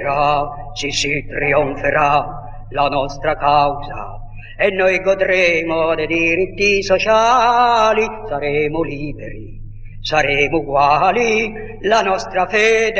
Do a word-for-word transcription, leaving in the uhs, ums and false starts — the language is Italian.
Sì, sì, trionferà la nostra causa e noi godremo dei diritti sociali, saremo liberi, saremo uguali, la nostra fede